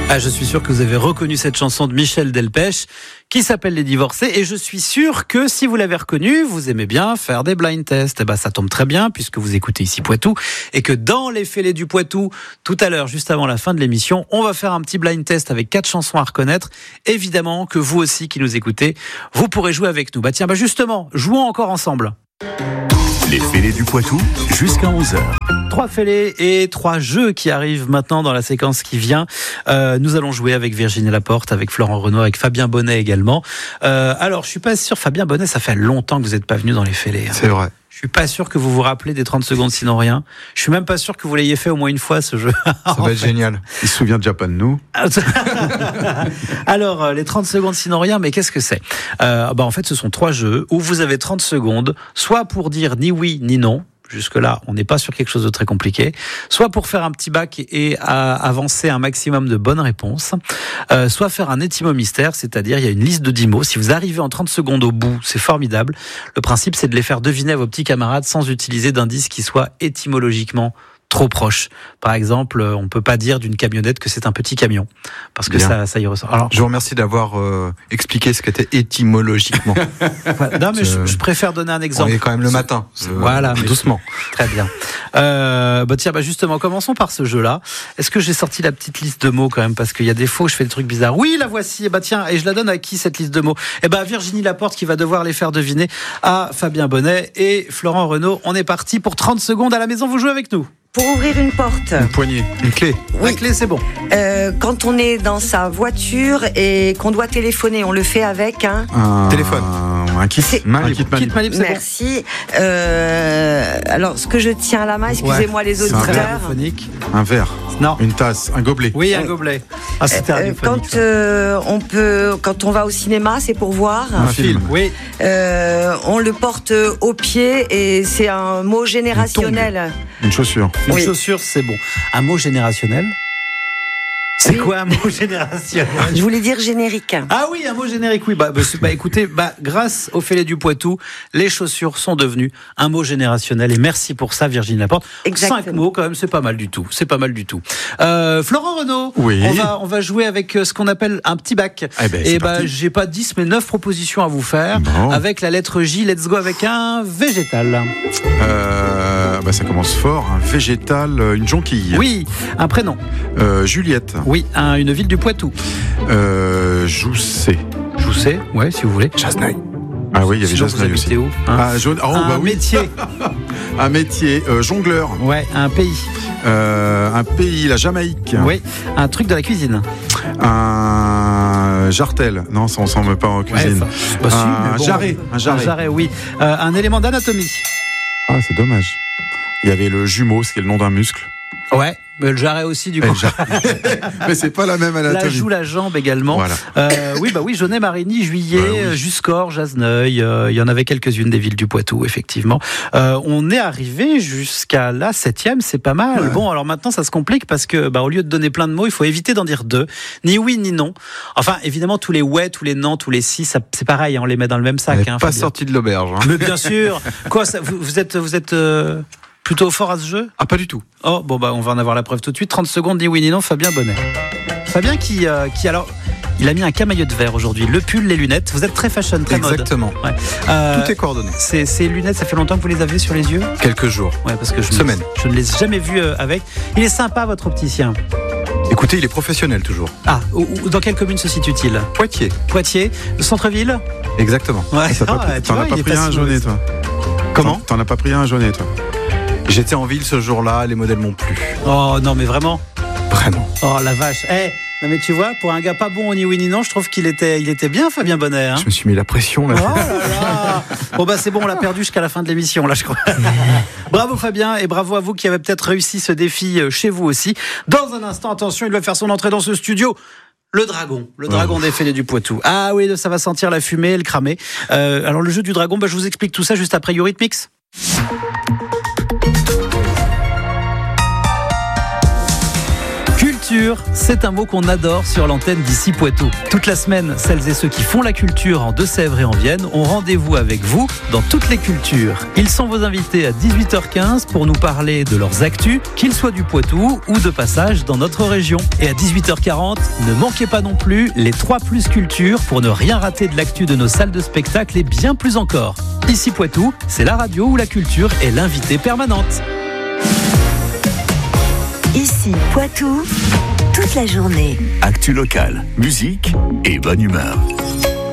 Ah, je suis sûr que vous avez reconnu cette chanson de Michel Delpech qui s'appelle Les Divorcés, et je suis sûr que si vous l'avez reconnue, vous aimez bien faire des blind tests. Et ben, ça tombe très bien puisque vous écoutez ici Poitou et que dans les fêlés du Poitou, tout à l'heure, juste avant la fin de l'émission, on va faire un petit blind test avec 4 chansons à reconnaître. Évidemment que vous aussi qui nous écoutez, vous pourrez jouer avec nous. Bah tiens, justement, jouons encore ensemble. Les fêlés du Poitou, jusqu'à 11h. 3 fêlés et 3 jeux qui arrivent maintenant dans la séquence qui vient. Nous allons jouer avec Virginie Laporte, avec Florent Renaud, avec Fabien Bonnet également. Alors, je suis pas sûr, Fabien Bonnet, ça fait longtemps que vous n'êtes pas venu dans les fêlés. C'est vrai. Je suis pas sûr que vous vous rappelez des 30 secondes sinon rien. Je suis même pas sûr que vous l'ayez fait au moins une fois, ce jeu. Ça va être génial. Il se souvient déjà pas de nous. Alors, les 30 secondes sinon rien, mais qu'est-ce que c'est ? En fait, ce sont 3 jeux où vous avez 30 secondes, soit pour dire ni oui ni non. Jusque-là, on n'est pas sur quelque chose de très compliqué. Soit pour faire un petit bac et avancer un maximum de bonnes réponses. Soit faire un étymomystère, c'est-à-dire il y a une liste de 10 mots. Si vous arrivez en 30 secondes au bout, c'est formidable. Le principe, c'est de les faire deviner à vos petits camarades sans utiliser d'indices qui soient étymologiquement trop proches. Par exemple, on ne peut pas dire d'une camionnette que c'est un petit camion, parce que ça y ressort. Alors, je vous remercie d'avoir expliqué ce qu'était étymologiquement. Non, mais je préfère donner un exemple. On est quand même le matin. Voilà, doucement. Très bien. Justement, commençons par ce jeu-là. Est-ce que j'ai sorti la petite liste de mots quand même, parce qu'il y a des fois où je fais des trucs bizarres. Oui, la voici. Et je la donne à qui cette liste de mots ? Virginie Laporte qui va devoir les faire deviner à Fabien Bonnet et Florent Renaud. On est parti pour 30 secondes à la maison. Vous jouez avec nous. Pour ouvrir une porte. Une poignée, une clé. Oui. La clé, c'est bon. Quand on est dans sa voiture et qu'on doit téléphoner, on le fait avec un téléphone. Un kit Malib. Kit Malib, c'est merci. Alors, ce que je tiens à la main, excusez-moi les C'est auditeurs. radiophonique. Un verre. Non. Une tasse, un gobelet. Oui, un gobelet. Ah, c'était radiophonique. Quand on va au cinéma, c'est pour voir. Un film. Oui. On le porte au pied et c'est un mot générationnel. Une chaussure. Une chaussure, c'est bon. Un mot générationnel ? C'est quoi un mot générationnel ? Je voulais dire générique. Ah oui, un mot générique, oui. Écoutez, grâce au fêlés du Poitou, les chaussures sont devenues un mot générationnel. Et merci pour ça, Virginie Laporte. Exactement. 5 mots, quand même, c'est pas mal du tout. Florent Renaud, oui. on va jouer avec ce qu'on appelle un petit bac. J'ai pas 10, mais 9 propositions à vous faire. Bon. Avec la lettre J, let's go avec un végétal. Ça commence fort. Un végétal, une jonquille. Oui, un prénom. Juliette. Oui, une ville du Poitou. Joussé. Joussé, ouais, si vous voulez. Chasseneuil. Ah oui, il y avait Chasseneuil aussi. Où, hein un métier. Un métier. Jongleur. Ouais, un pays. Un pays, la Jamaïque. Oui, un truc de la cuisine. Un jartel. Non, ça ne ressemble pas en cuisine. Un jarret. Un jarret, oui. Un élément d'anatomie. Ah, c'est dommage. Il y avait le jumeau, c'est le nom d'un muscle. Ouais, mais le jarret aussi, du coup. Mais c'est pas la même anatomie. La joue, la jambe également. Voilà. Jaunet, Marigny, Juillet, Juscorre, Jasneuil. Il y en avait quelques-unes des villes du Poitou, effectivement. On est arrivé jusqu'à la 7e, c'est pas mal. Ouais. Bon, alors maintenant, ça se complique parce que, au lieu de donner plein de mots, il faut éviter d'en dire 2. Ni oui, ni non. Enfin, évidemment, tous les ouais, tous les non, tous les si, ça, c'est pareil, on les met dans le même sac. Pas sorti de l'auberge. Mais bien sûr. Quoi, ça, vous êtes plutôt fort à ce jeu ? Ah, pas du tout. Oh, on va en avoir la preuve tout de suite. 30 secondes, ni oui ni non, Fabien Bonnet. Fabien qui alors, il a mis un camaillot vert aujourd'hui, le pull, les lunettes. Vous êtes très fashion, très mode. Exactement. Ouais. Tout est coordonné. Ces lunettes, ça fait longtemps que vous les avez sur les yeux ? Quelques jours. Ouais, parce que je ne les ai jamais vues avec. Il est sympa, votre opticien. Écoutez, il est professionnel toujours. Ah, dans quelle commune se situe-t-il ? Poitiers, centre-ville ? Exactement. Ouais. T'en as pas pris un jaunet, toi ? Comment ? T'en as pas pris un jaunet, toi ? J'étais en ville ce jour-là, les modèles m'ont plu. Oh non, mais vraiment ? Vraiment. Oh la vache. Non mais tu vois, pour un gars pas bon ni oui ni non, je trouve qu'il était bien, Fabien Bonnet. Hein. Je me suis mis la pression là. Oh là là. Bon c'est bon, on l'a perdu jusqu'à la fin de l'émission là, je crois. Bravo Fabien et bravo à vous qui avez peut-être réussi ce défi chez vous aussi. Dans un instant, attention, il va faire son entrée dans ce studio. Le dragon des fêlés du Poitou. Ah oui, ça va sentir la fumée et le cramer. Alors le jeu du dragon, je vous explique tout ça juste après Eurythmics. Culture, c'est un mot qu'on adore sur l'antenne d'Ici Poitou. Toute la semaine, celles et ceux qui font la culture en Deux-Sèvres et en Vienne ont rendez-vous avec vous dans toutes les cultures. Ils sont vos invités à 18h15 pour nous parler de leurs actus, qu'ils soient du Poitou ou de passage dans notre région. Et à 18h40, ne manquez pas non plus les 3+ cultures pour ne rien rater de l'actu de nos salles de spectacle et bien plus encore. Ici Poitou, c'est la radio où la culture est l'invitée permanente. Ici Poitou, toute la journée. Actu locale, musique et bonne humeur.